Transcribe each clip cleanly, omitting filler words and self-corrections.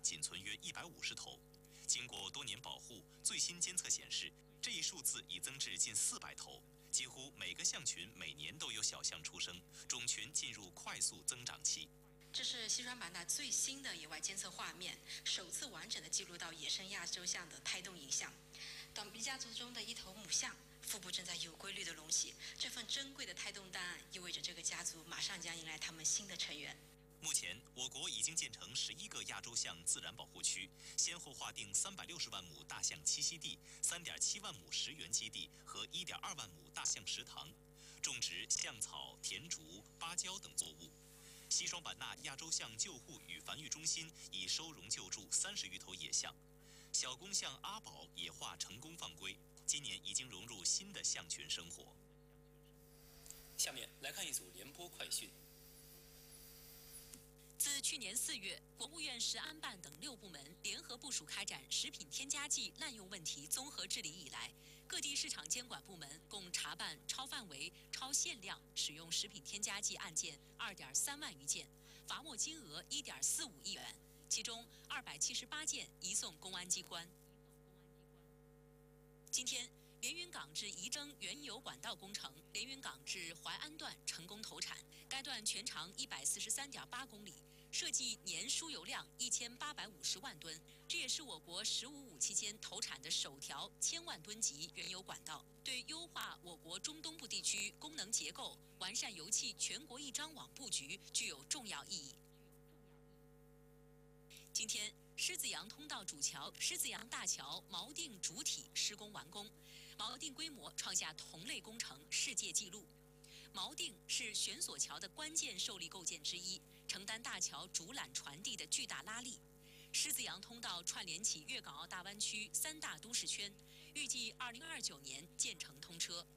仅存约150头。经过多年保护，最新监测显示，这一数字已增至近400头。几乎每个象群每年都有小象出生，种群进入快速增长期。 这是西双版纳最新的野外监测画面，首次完整的记录到野生亚洲象的胎动影像。短鼻家族中的一头母象，腹部正在有规律的隆起，这份珍贵的胎动档案意味着这个家族马上将迎来他们新的成员。 目前，我国已经建成11个亚洲象自然保护区，先后划定360万亩大象栖息地、3.7万亩食源基地和1.2万亩大象食堂，种植象草、田竹、芭蕉等作物。西双版纳亚洲象救护与繁育中心已收容救助30余头野象，小公象阿宝野化成功放归，今年已经融入新的象群生活。 下面来看一组联播快讯。 自去年4月，国务院食安办等6部门联合部署开展食品添加剂滥用问题综合治理以来，各地市场监管部门共查办超范围、超限量使用食品添加剂案件2.3万余件，罚没金额1.45亿元，其中278件移送公安机关。今天，连云港至仪征原油管道工程连云港至淮安段成功投产，该段全长143.8公里，设计年输油量1850万吨，这也是我国“15+5”期间投产的首条1000万吨级原油管道，对优化我国中东部地区功能结构、完善油气全国一张网布局具有重要意义。今天，狮子洋通道主桥狮子洋大桥锚定主体施工完工，锚定规模创下同类工程世界纪录。锚定是悬索桥的关键受力构件之一，承担大桥主缆传递的巨大拉力。狮子洋通道串联起粤港澳大湾区3大都市圈，预计2029年建成通车。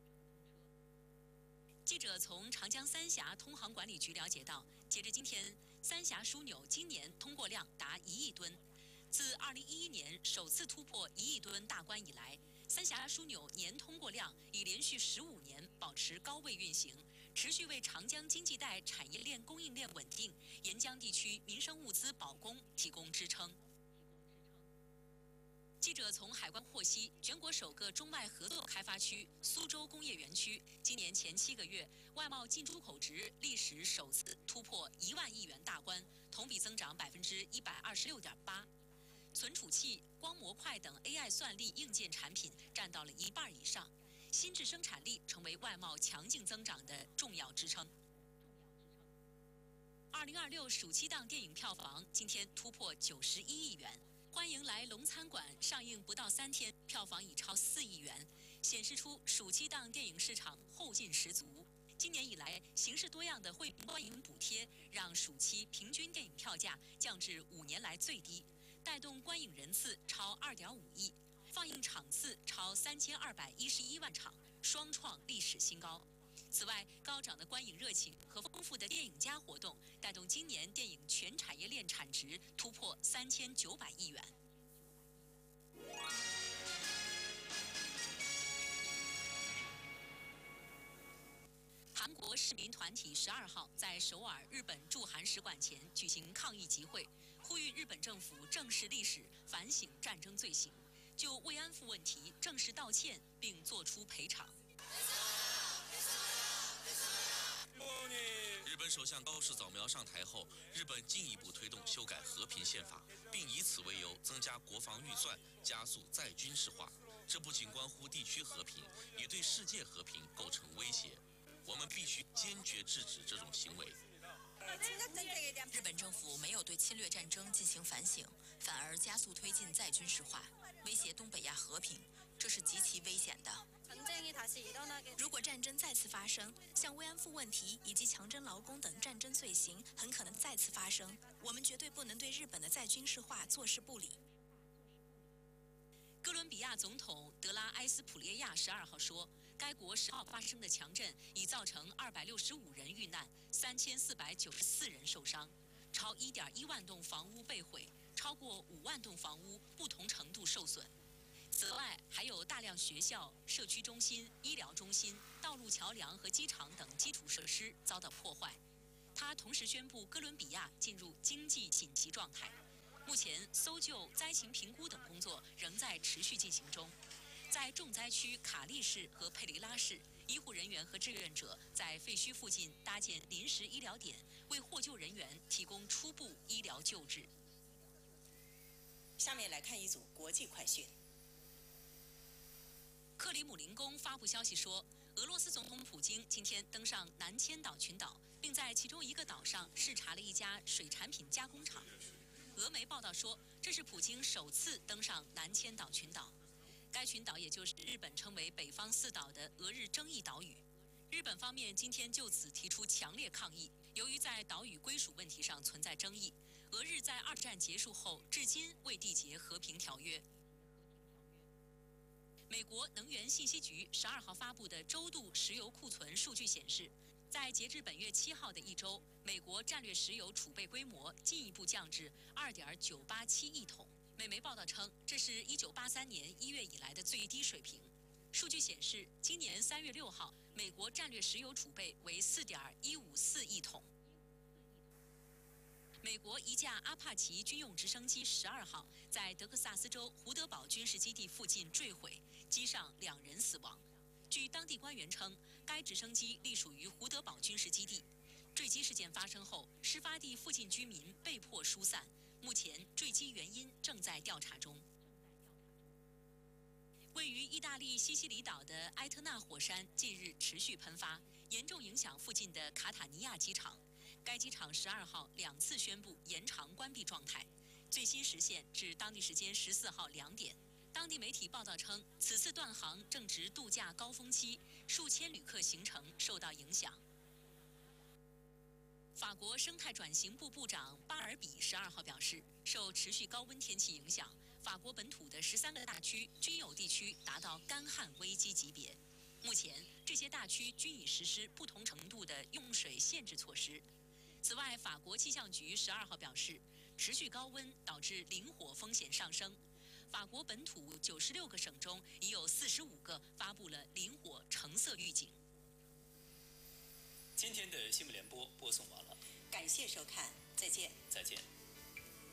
记者从长江三峡通航管理局了解到，截至今天，三峡枢纽今年通过量达1亿吨。自2011年首次突破1亿吨大关以来，三峡枢纽年通过量已连续15年保持高位运行，持续为长江经济带产业链供应链稳定、沿江地区民生物资保供提供支撑。记者从海关获悉，全国首个中外合作开发区苏州工业园区，今年前7个月，外贸进出口值历史首次突破1万亿元大关，同比增长126.8%。存储器、光模块等 AI 算力硬件产品占到了1半以上，新质生产力成为外贸强劲增长的重要支撑。2026暑期档电影票房今天突破91亿元。欢迎来龙餐馆上映不到3天，票房已超4亿元，显示出暑期档电影市场后劲十足。今年以来，形式多样的惠民观影补贴让暑期平均电影票价降至5年来最低，带动观影人次超2.5亿，放映场次超3211万场，双创历史新高。此外，高涨的观影热情和丰富的电影加活动，带动今年电影全产业链产值突破3900亿元。韩国市民团体12号在首尔日本驻韩使馆前举行抗议集会，呼吁日本政府正视历史，反省战争罪行，就慰安妇问题正式道歉，并作出赔偿。 日本首相高市早苗上台后，日本进一步推动修改和平宪法，并以此为由增加国防预算，加速再军事化。这不仅关乎地区和平，也对世界和平构成威胁。我们必须坚决制止这种行为。 日本政府没有对侵略战争进行反省，反而加速推进再军事化，威胁东北亚和平，这是极其危险的。 如果战争再次发生，像慰安妇问题以及强征劳工等战争罪行很可能再次发生，我们绝对不能对日本的再军事化坐视不理。 哥伦比亚总统德拉埃斯普列亚12号说，该国10号发生的强震已造成265人遇难，3494人受伤，超1.1万栋房屋被毁，超过5万栋房屋不同程度受损。此外，还有大量学校、社区中心、医疗中心、道路桥梁和机场等基础设施遭到破坏。他同时宣布哥伦比亚进入经济紧急状态。 目前搜救、灾情评估等工作仍在持续进行中。在重灾区卡利市和佩里拉市，医护人员和志愿者在废墟附近搭建临时医疗点，为获救人员提供初步医疗救治。 下面来看一组国际快讯。 克里姆林宫发布消息说，俄罗斯总统普京今天登上南千岛群岛，并在其中一个岛上视察了一家水产品加工厂。俄媒报道说，这是普京首次登上南千岛群岛。该群岛也就是日本称为北方四岛的俄日争议岛屿。日本方面今天就此提出强烈抗议，由于在岛屿归属问题上存在争议，俄日在二战结束后至今未缔结和平条约。美国能源信息局12号发布的周度石油库存数据显示，在截至本月7号的一周，美国战略石油储备规模进一步降至2.987亿桶。美媒报道称，这是1983年1月以来的最低水平。数据显示，今年3月6号，美国战略石油储备为4.154亿桶。美国一架阿帕奇军用直升机12号在德克萨斯州胡德堡军事基地附近坠毁，机上2人死亡。据当地官员称，该直升机隶属于胡德堡军事基地。坠机事件发生后，事发地附近居民被迫疏散。目前坠机原因正在调查中。位于意大利西西里岛的埃特纳火山近日持续喷发，严重影响附近的卡塔尼亚机场。该机场12号2次宣布延长关闭状态，最新时限至当地时间14号2点。当地媒体报道称，此次断航正值度假高峰期，数千旅客行程受到影响。法国生态转型部部长巴尔比12号表示，受持续高温天气影响，法国本土的13个大区均有地区达到干旱危机级别。目前，这些大区均已实施不同程度的用水限制措施。此外，法国气象局12号表示，持续高温导致林火风险上升。法国本土96个省中已有45个发布了林火橙色预警。 今天的新闻联播播送完了， 感谢收看，再见。 再见。